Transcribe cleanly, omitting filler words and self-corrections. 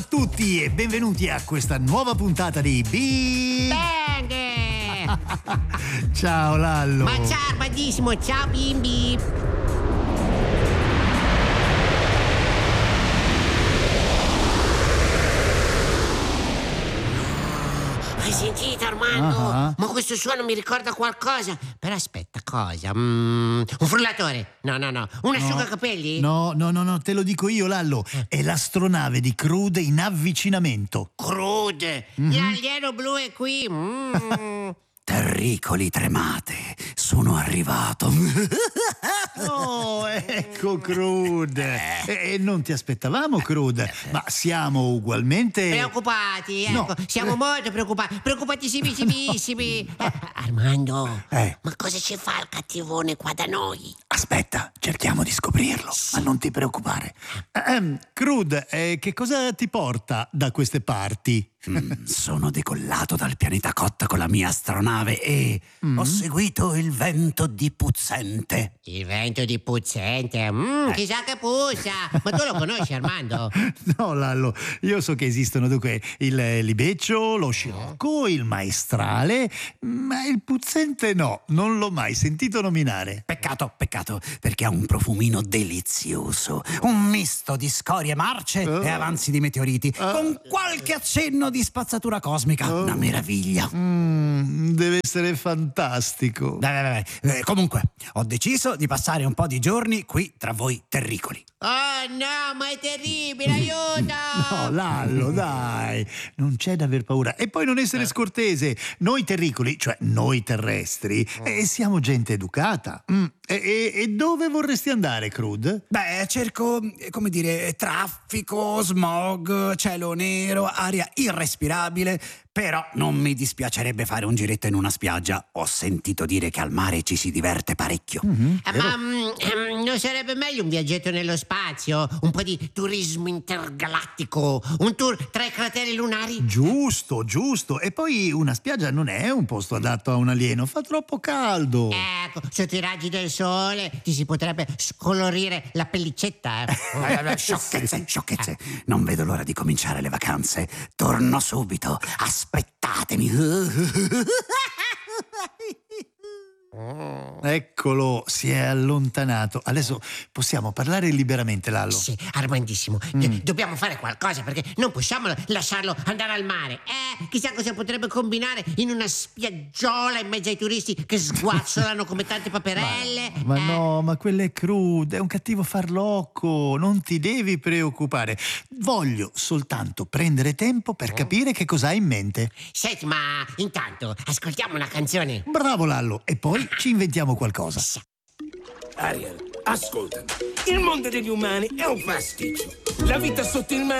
Tutti e benvenuti a questa nuova puntata di Bang! Ciao Lallo. Ma ciao Armandissimo, ciao bimbi. Hai sentito Armando? Ah. Ma questo suono mi ricorda qualcosa. Però aspetta, cosa? Un frullatore? No. Un asciugacapelli? No, te lo dico io Lallo. È l'astronave di Crude in avvicinamento. Crude! L'alieno blu è qui. Terricoli tremate, sono arrivato. Oh, ecco Crude. E non ti aspettavamo Crude, ma siamo ugualmente Preoccupati, ecco. No. Siamo molto preoccupati. Preoccupatissimissimi. Armando, ma cosa ci fa il cattivone qua da noi? Aspetta, cerchiamo di scoprirlo, ma non ti preoccupare. Crude, che cosa ti porta da queste parti? Sono decollato dal pianeta Cotta con la mia astronave e ho seguito il vento di Puzzente. Il vento di Puzzente. Chissà che puzza. Ma tu lo conosci, Armando? No Lallo, io so che esistono dunque il libeccio, lo scirocco, il maestrale, ma il Puzzente no, non l'ho mai sentito nominare. Peccato, perché ha un profumino delizioso, un misto di scorie marce e avanzi di meteoriti, con qualche accenno di spazzatura cosmica. Una meraviglia. Deve essere fantastico. Comunque, ho deciso di passare un po' di giorni qui tra voi terricoli. Oh no, ma è terribile, aiuto! No, Lallo, dai, non c'è da aver paura. E poi non essere scortese. Noi terricoli, cioè noi terrestri, siamo gente educata. E dove vorresti andare, Crude? Beh, cerco, traffico, smog, cielo nero, aria irrespirabile, però non mi dispiacerebbe fare un giretto in una spiaggia. Ho sentito dire che al mare ci si diverte parecchio. Ma non sarebbe meglio un viaggetto nello spazio? Un po' di turismo intergalattico? Un tour tra i crateri lunari? Giusto. E poi una spiaggia non è un posto adatto a un alieno, fa troppo caldo. Ecco, sotto i raggi del sole ti si potrebbe scolorire la pellicetta. Sciocchezze. Non vedo l'ora di cominciare le vacanze. Torno subito. Aspettatemi. Eccolo, si è allontanato. Adesso possiamo parlare liberamente, Lallo. Sì, Armandissimo. Dobbiamo fare qualcosa perché non possiamo lasciarlo andare al mare. Chissà cosa potrebbe combinare in una spiaggiola in mezzo ai turisti che sguazzolano come tante paperelle. Ma quello è Crude, è un cattivo farlocco. Non ti devi preoccupare. Voglio soltanto prendere tempo per capire che cosa hai in mente. Senti, ma intanto ascoltiamo una canzone. Bravo Lallo, e poi ci inventiamo qualcosa. Ariel, ascoltami. Il mondo degli umani è un pasticcio. La vita sotto il mare